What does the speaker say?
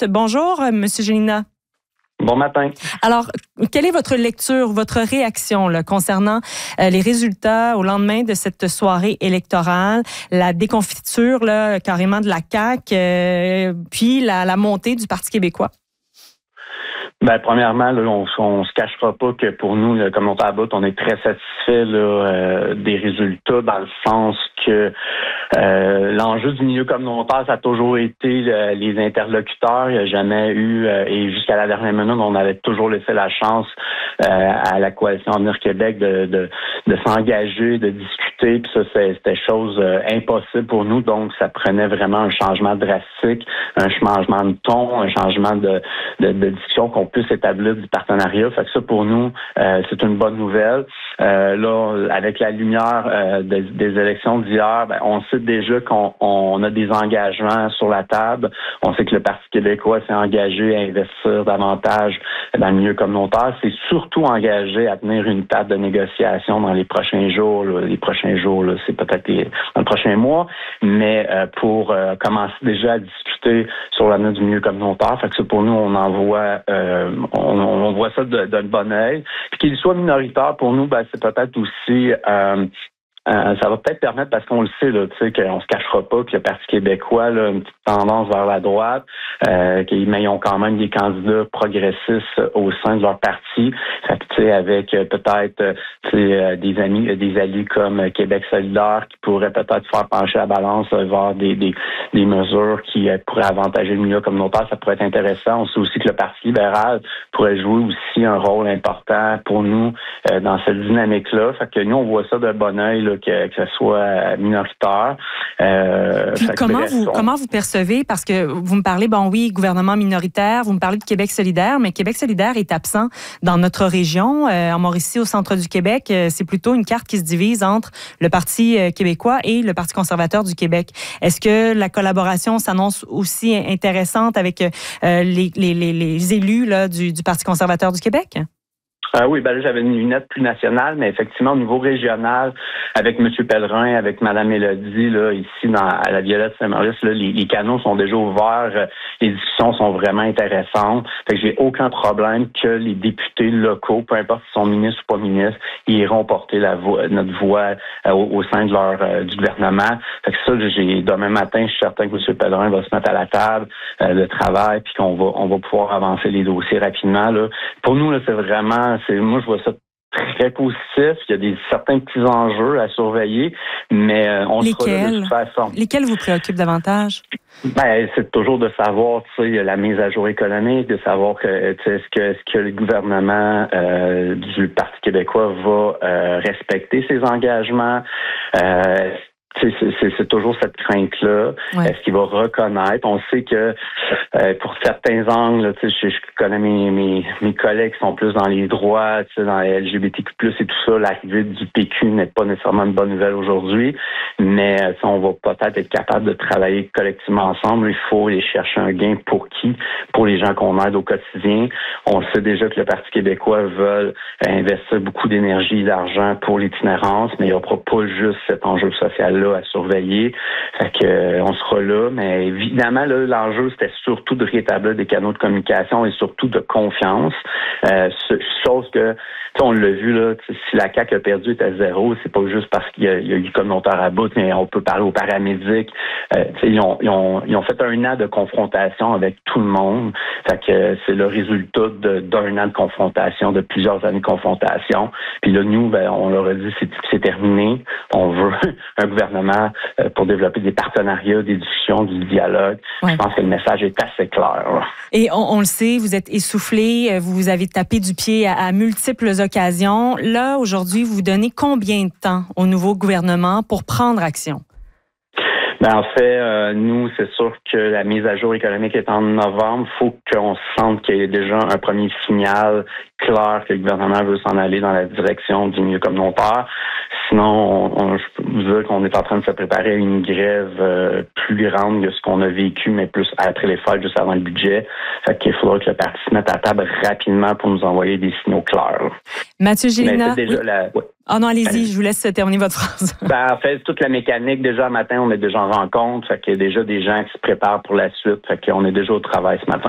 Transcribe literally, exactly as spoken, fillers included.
minutes. Bonjour, M. Gélinas. Bon matin. Alors, quelle est votre lecture, votre réaction là, concernant euh, les résultats au lendemain de cette soirée électorale, la déconfiture là, carrément de la C A Q, euh, puis la, la montée du Parti québécois? Ben, premièrement, là, on, on se cachera pas que pour nous, le communautaire à bout, on est très satisfait là, euh, des résultats, dans le sens que euh, l'enjeu du milieu communautaire, ça a toujours été euh, les interlocuteurs. Il n'y a jamais eu, euh, et jusqu'à la dernière minute, on avait toujours laissé la chance euh, à la Coalition Avenir Québec de, de, de s'engager, de discuter. Puis ça, c'était chose euh, impossible pour nous. Donc, ça prenait vraiment un changement drastique, un changement de ton, un changement de, de, de discussion qu'on puisse établir du partenariat. Fait que ça, pour nous, euh, c'est une bonne nouvelle. Euh, là, avec la lumière euh, des, des élections d'hier, ben, on sait déjà qu'on on a des engagements sur la table. On sait que le Parti québécois s'est engagé à investir davantage dans le milieu communautaire. C'est surtout engagé à tenir une table de négociation dans les prochains jours. Là. Les prochains jours, là, c'est peut-être les, dans le prochain mois, mais euh, pour euh, commencer déjà à discuter sur l'avenir du milieu communautaire. Fait que ça, pour nous, on en voit euh, on, on voit ça d'un bon œil. Puis qu'il soit minoritaire, pour nous, ben, c'est peut-être aussi euh, Euh, ça va peut-être permettre, parce qu'on le sait, là, tu sais, qu'on se cachera pas que le Parti québécois, là, une petite tendance vers la droite, euh, mais ils ont quand même des candidats progressistes au sein de leur parti. Fait que, tu sais, avec euh, peut-être euh, euh, des amis, euh, des alliés comme euh, Québec solidaire qui pourraient peut-être faire pencher la balance euh, vers des, des, des mesures qui euh, pourraient avantager le milieu communautaire, ça pourrait être intéressant. On sait aussi que le Parti libéral pourrait jouer aussi un rôle important pour nous euh, dans cette dynamique-là. Fait que nous, on voit ça d'un bon œil, là, Que, que ce soit minoritaire. Euh, Puis comment bref, vous on... comment vous percevez, parce que vous me parlez, bon oui, gouvernement minoritaire, vous me parlez de Québec solidaire, mais Québec solidaire est absent dans notre région. Euh, en Mauricie, au centre du Québec, euh, c'est plutôt une carte qui se divise entre le Parti euh, québécois et le Parti conservateur du Québec. Est-ce que la collaboration s'annonce aussi intéressante avec euh, les, les, les, les élus là, du, du Parti conservateur du Québec? Ah oui, ben là, j'avais une lunette plus nationale, mais effectivement, au niveau régional, avec M. Pellerin, avec Mme Mélodie, là, ici, dans, à la Violette Saint-Maurice, là, les, les canaux sont déjà ouverts, les discussions sont vraiment intéressantes. Fait que j'ai aucun problème que les députés locaux, peu importe s'ils sont ministres ou pas ministres, ils iront porter la voix, notre voix euh, au, au sein de leur euh, du gouvernement. Fait que ça, j'ai demain matin, je suis certain que M. Pellerin va se mettre à la table euh, de travail, puis qu'on va on va pouvoir avancer les dossiers rapidement. Là. Pour nous, là, c'est vraiment C'est, moi, je vois ça très positif. Il y a des certains petits enjeux à surveiller, mais euh, on Lesquels? sera là de toute façon. Lesquels vous préoccupent davantage? Ben, c'est toujours de savoir, tu sais, la mise à jour économique, de savoir que, tu sais, est-ce que, est-ce que le gouvernement euh, du Parti québécois va euh, respecter ses engagements. Euh, C'est, c'est, c'est toujours cette crainte-là. Ouais. Est-ce qu'il va reconnaître? On sait que euh, pour certains angles, tu sais, je, je connais mes, mes, mes collègues qui sont plus dans les droits, tu sais, dans les L G B T Q plus, et tout ça. L'arrivée du P Q n'est pas nécessairement une bonne nouvelle aujourd'hui, mais tu sais, on va peut-être être capable de travailler collectivement ensemble. Il faut aller chercher un gain pour qui? Pour les gens qu'on aide au quotidien. On sait déjà que le Parti québécois veut investir beaucoup d'énergie et d'argent pour l'itinérance, mais il n'y aura pas juste cet enjeu social à surveiller. Fait que euh, on sera là, mais évidemment, là, l'enjeu, c'était surtout de rétablir des canaux de communication et surtout de confiance. Euh, chose que, on l'a vu, là, si la C A Q a perdu est à zéro, c'est pas juste parce qu'il y a, il y a eu communautaire à bout, mais on peut parler aux paramédics. Euh, ils, ont, ils, ont, ils ont fait un an de confrontation avec tout le monde. Fait que c'est le résultat de, d'un an de confrontation, de plusieurs années de confrontation. Puis là, nous, ben, on leur a dit c'est, c'est terminé. On veut un gouvernement pour développer des partenariats, des discussions, du dialogue. Ouais. Je pense que le message est assez clair. Là. Et on, on le sait, vous êtes essoufflé, vous avez tapé du pied à, à multiples occasions. Là, aujourd'hui, vous donnez combien de temps au nouveau gouvernement pour prendre action? Ben, en fait, euh, nous, c'est sûr que la mise à jour économique est en novembre. Il faut qu'on sente qu'il y ait déjà un premier signal clair que le gouvernement veut s'en aller dans la direction du milieu communautaire. Sinon, on, on, je peux vous dire qu'on est en train de se préparer à une grève euh, plus grande que ce qu'on a vécu, mais plus après les fêtes, juste avant le budget. Fait qu'il faudra que le parti se mette à table rapidement pour nous envoyer des signaux clairs. Mathieu Gélinas. déjà oui. la... ouais. Ah oh non, allez-y, je vous laisse terminer votre phrase. Ben, en fait, toute la mécanique, déjà, matin, on est déjà en rencontre. Fait qu'il y a déjà des gens qui se préparent pour la suite. Fait qu'on est déjà au travail ce matin.